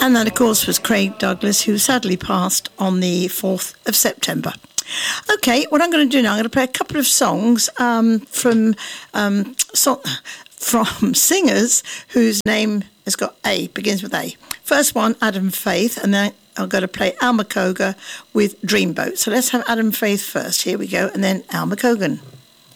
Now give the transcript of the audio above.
And that, of course, was Craig Douglas, who sadly passed on the 4th of September. Okay, what I'm going to do now, I'm going to play a couple of songs from singers whose name has got A, begins with A. First one, Adam Faith, and then I'm going to play Al McCogan with Dreamboat. So let's have Adam Faith first. Here we go, and then Al McCogan.